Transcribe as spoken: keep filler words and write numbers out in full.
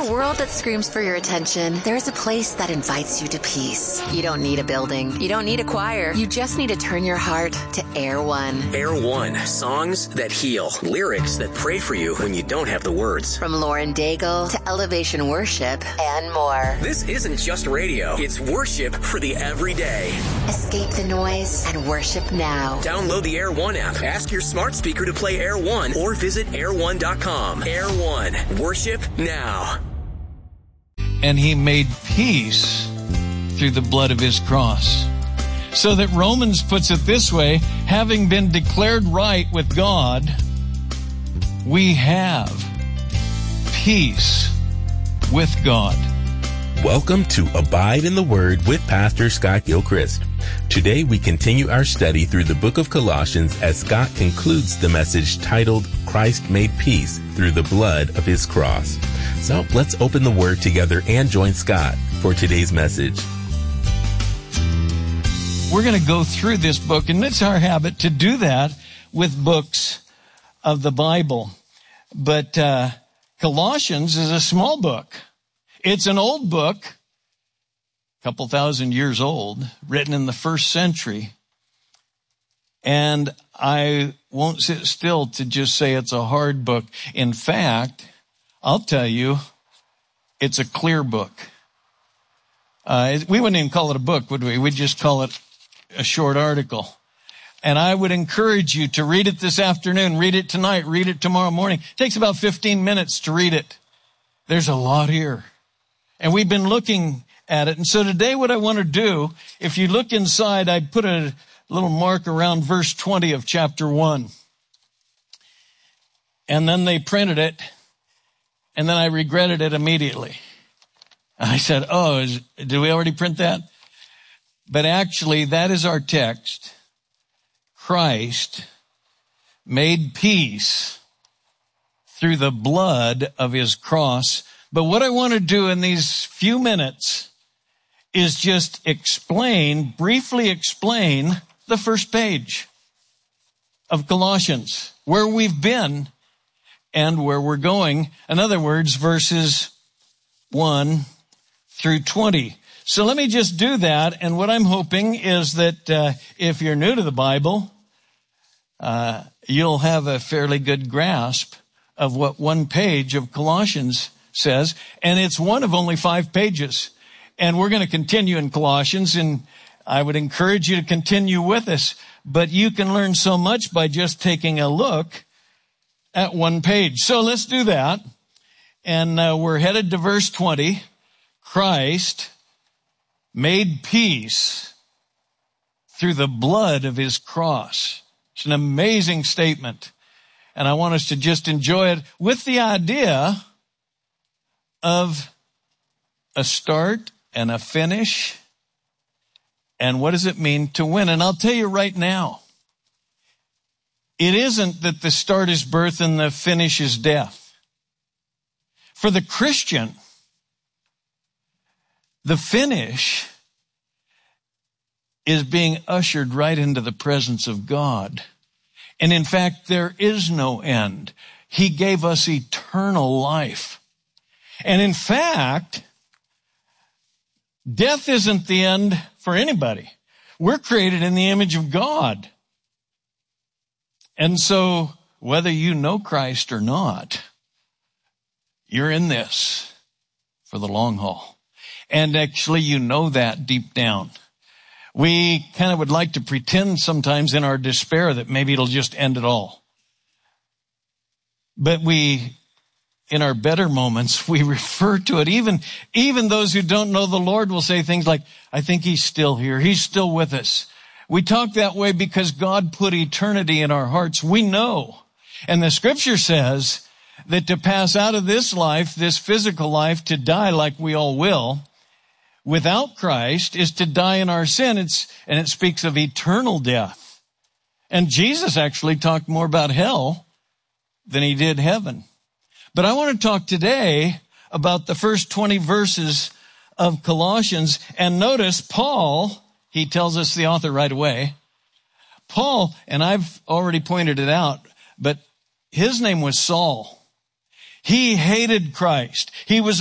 a world that screams for your attention, there's a place that invites you to peace. You don't need a building. You don't need a choir. You just need to turn your heart to Air One. Air One. Songs that heal. Lyrics that pray for you when you don't have the words. From Lauren Daigle to Elevation Worship and more. This isn't just radio. It's worship for the everyday. Escape the noise and worship now. Download the Air One app. Ask your smart speaker to play Air One or visit air one dot com. Air One. Worship now. And he made peace through the blood of his cross. So that Romans puts it this way, having been declared right with God, we have peace with God. Welcome to Abide in the Word with Pastor Scott Gilchrist. Today we continue our study through the book of Colossians as Scott concludes the message titled, Christ Made Peace Through the Blood of His Cross. So let's open the Word together and join Scott for today's message. We're going to go through this book, and it's our habit to do that with books of the Bible. But uh, Colossians is a small book. It's an old book, a couple thousand years old, written in the first century. And I won't sit still to just say it's a hard book. In fact, I'll tell you, it's a clear book. Uh, we wouldn't even call it a book, would we? We'd just call it a short article. And I would encourage you to read it this afternoon, read it tonight, read it tomorrow morning. It takes about fifteen minutes to read it. There's a lot here. And we've been looking at it. And so today what I want to do, if you look inside, I put a little mark around verse twenty of chapter one. And then they printed it. And then I regretted it immediately. I said, oh, is, did we already print that? But actually, that is our text. Christ made peace through the blood of his cross. But what I want to do in these few minutes is just explain, briefly explain the first page of Colossians, where we've been and where we're going. In other words, verses one through twenty. So let me just do that. And what I'm hoping is that uh, if you're new to the Bible, uh, you'll have a fairly good grasp of what one page of Colossians says, and it's one of only five pages. And we're going to continue in Colossians, and I would encourage you to continue with us. But you can learn so much by just taking a look at one page. So let's do that. And uh, we're headed to verse twenty. Christ made peace through the blood of his cross. It's an amazing statement. And I want us to just enjoy it with the idea of a start and a finish. And what does it mean to win? And I'll tell you right now, it isn't that the start is birth and the finish is death. For the Christian, the finish is being ushered right into the presence of God. And in fact, there is no end. He gave us eternal life. And in fact, death isn't the end for anybody. We're created in the image of God. And so whether you know Christ or not, you're in this for the long haul. And actually, you know that deep down. We kind of would like to pretend sometimes in our despair that maybe it'll just end it all. But we, in our better moments, we refer to it. Even, even those who don't know the Lord will say things like, I think he's still here. He's still with us. We talk that way because God put eternity in our hearts. We know. And the scripture says that to pass out of this life, this physical life, to die like we all will, without Christ is to die in our sin. It's, and it speaks of eternal death. And Jesus actually talked more about hell than he did heaven. But I want to talk today about the first twenty verses of Colossians. And notice Paul, he tells us the author right away. Paul, and I've already pointed it out, but his name was Saul. He hated Christ. He was